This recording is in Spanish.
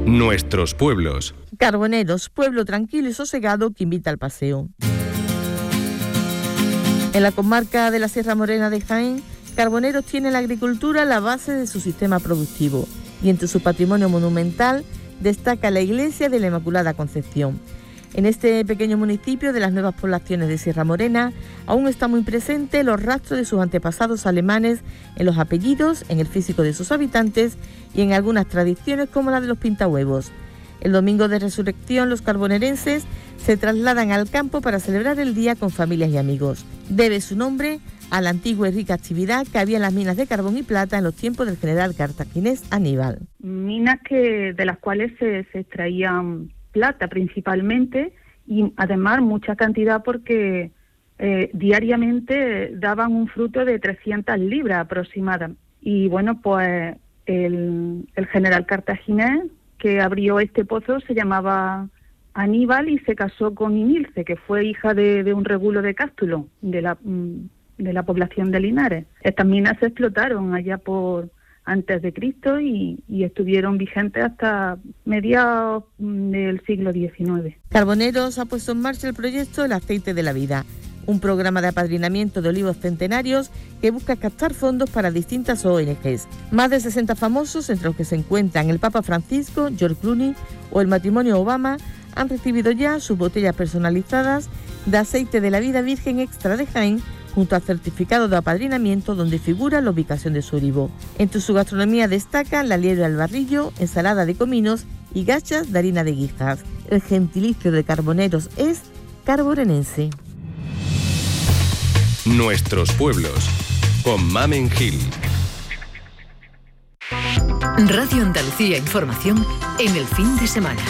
Nuestros pueblos. Carboneros, pueblo tranquilo y sosegado que invita al paseo. En la comarca de la Sierra Morena de Jaén, Carboneros tiene la agricultura la base de su sistema productivo y entre su patrimonio monumental destaca la iglesia de la Inmaculada Concepción. En este pequeño municipio de las nuevas poblaciones de Sierra Morena aún está muy presente los rastros de sus antepasados alemanes en los apellidos, en el físico de sus habitantes y en algunas tradiciones como la de los pintahuevos. El domingo de resurrección los carbonerenses se trasladan al campo para celebrar el día con familias y amigos. Debe su nombre a la antigua y rica actividad que había en las minas de carbón y plata en los tiempos del general cartaginés Aníbal. Minas de las cuales se extraían plata principalmente y además mucha cantidad porque diariamente daban un fruto de 300 libras aproximadas. Y bueno, pues el general cartaginés que abrió este pozo se llamaba Aníbal y se casó con Inilce, que fue hija de un regulo de Cástulo, de la población de Linares. Estas minas se explotaron allá por antes de Cristo y estuvieron vigentes hasta mediados del siglo XIX. Carboneros ha puesto en marcha el proyecto El Aceite de la Vida, un programa de apadrinamiento de olivos centenarios que busca captar fondos para distintas ONGs. Más de 60 famosos, entre los que se encuentran el Papa Francisco, George Clooney o el matrimonio Obama, han recibido ya sus botellas personalizadas de aceite de la vida virgen extra de Jaén, junto al certificado de apadrinamiento donde figura la ubicación de su olivo. Entre su gastronomía destacan la liebre al barrillo, ensalada de cominos y gachas de harina de guijar. El gentilicio de Carboneros es carbonense. Nuestros pueblos, con Mamen Gil. Radio Andalucía Información en el fin de semana.